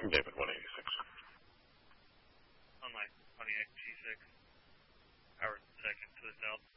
David 186. On my Pontiac G6, power second to the south.